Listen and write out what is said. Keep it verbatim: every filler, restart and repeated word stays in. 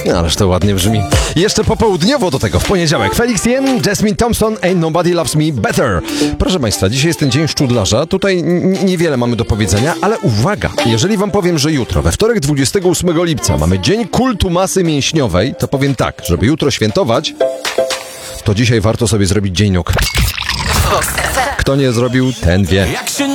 Ależ to ładnie brzmi. Jeszcze popołudniowo do tego, w poniedziałek. Felix Jen, Jasmine Thompson, Ain't Nobody Loves Me Better. Proszę Państwa, dzisiaj jest ten dzień szczudlarza. Tutaj n- niewiele mamy do powiedzenia, ale uwaga, jeżeli Wam powiem, że jutro, we wtorek dwudziestego ósmego lipca, mamy Dzień Kultu Masy Mięśniowej, to powiem tak, żeby jutro świętować, to dzisiaj warto sobie zrobić dzień nóg. Kto nie zrobił, ten wie.